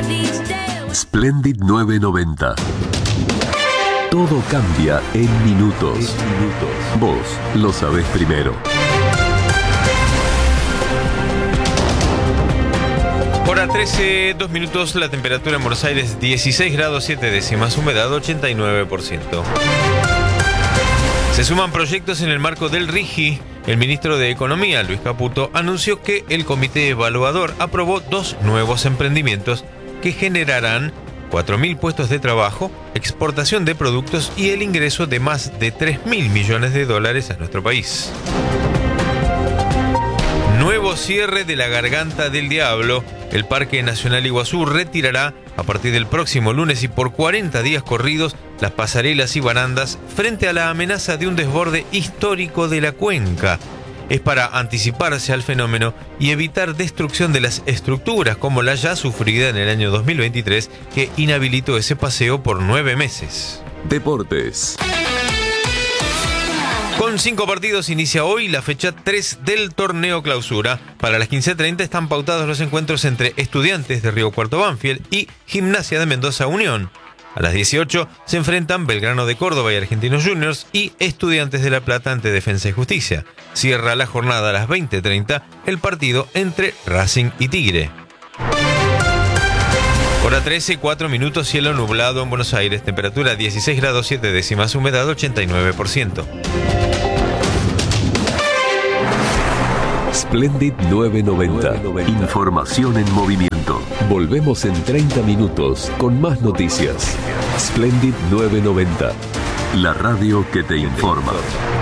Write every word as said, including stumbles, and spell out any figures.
Splendid nueve noventa. Todo cambia en minutos. En minutos. Vos lo sabés primero. Hora trece, dos minutos, la temperatura en Buenos Aires dieciséis grados siete décimas, humedad ochenta y nueve por ciento. Se suman proyectos en el marco del RIGI. El ministro de Economía, Luis Caputo, anunció que el comité evaluador aprobó dos nuevos emprendimientos que generarán cuatro mil puestos de trabajo, exportación de productos y el ingreso de más de tres mil millones de dólares a nuestro país. Nuevo cierre de la Garganta del Diablo. El Parque Nacional Iguazú retirará a partir del próximo lunes y por cuarenta días corridos las pasarelas y barandas frente a la amenaza de un desborde histórico de la cuenca. Es para anticiparse al fenómeno y evitar destrucción de las estructuras como la ya sufrida en el año dos mil veintitrés, que inhabilitó ese paseo por nueve meses. Deportes. Con cinco partidos inicia hoy la fecha tres del torneo clausura. Para las quince treinta están pautados los encuentros entre Estudiantes de Río Cuarto Banfield y Gimnasia de Mendoza Unión. A las dieciocho se enfrentan Belgrano de Córdoba y Argentinos Juniors y Estudiantes de La Plata ante Defensa y Justicia. Cierra la jornada a las veinte treinta el partido entre Racing y Tigre. Hora trece, cuatro minutos, cielo nublado en Buenos Aires, temperatura dieciséis grados siete décimas, humedad ochenta y nueve por ciento. Splendid nueve noventa. Información en movimiento. Volvemos en treinta minutos con más noticias. Splendid nueve noventa. La radio que te informa.